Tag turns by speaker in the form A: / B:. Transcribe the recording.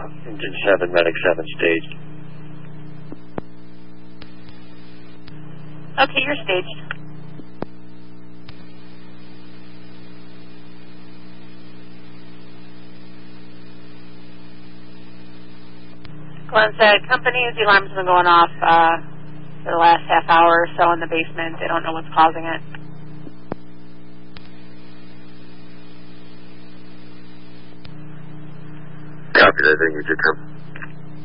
A: Engine 7, Medic 7 staged.
B: Okay, you're staged. Glenn said, companies, the alarm's been going off for the last half hour or so in the basement. They don't know what's causing it.
A: Copy that, thank you, Jacob.